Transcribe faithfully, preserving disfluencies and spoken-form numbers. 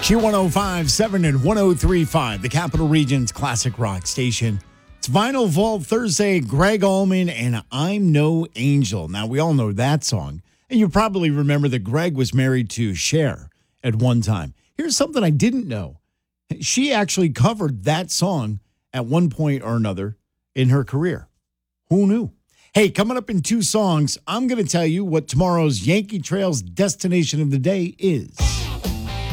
Q one oh five point seven and one oh three point five, the Capital Region's classic rock station. It's Vinyl Vault Thursday, Greg Allman and I'm No Angel. Now, we all know that song, and you probably remember that Greg was married to Cher at one time. Here's something I didn't know. She actually covered that song at one point or another in her career. Who knew? Hey, coming up in two songs, I'm going to tell you what tomorrow's Yankee Trails destination of the day is.